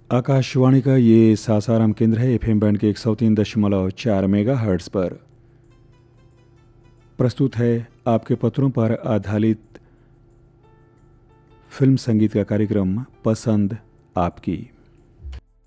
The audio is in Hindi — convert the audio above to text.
आकाशवाणी का ये सासाराम केंद्र है। एफएम बैंड के 103.4 मेगाहर्ट्ज़ पर प्रस्तुत है आपके पत्रों पर आधारित फिल्म संगीत का कार्यक्रम पसंद आपकी।